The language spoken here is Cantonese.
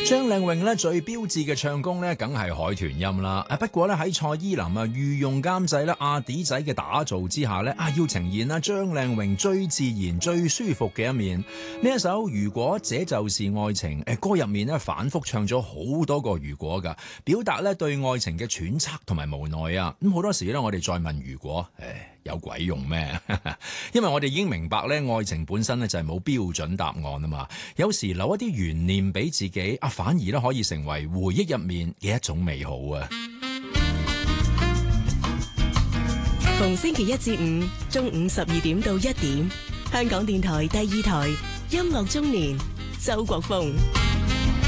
張靚穎咧最標誌嘅唱功咧，梗係海豚音啦。不過咧喺蔡依林御用監製咧阿 D 仔嘅打造之下咧，要呈現張靚穎最自然、最舒服嘅一面。呢一首《如果這就是愛情》歌入面咧，反覆唱咗好多個如果噶，表達咧對愛情嘅揣測同埋無奈啊。咁好多時咧，我哋再問如果，有鬼用咩？因為我哋已經明白咧，愛情本身咧就係冇標準答案啊嘛。有時留一啲懸念俾自己反而咧可以成為回憶入面嘅一種美好啊。 逢星期一至五中午12點到1點，香港電台第2台音樂中年，周國峰。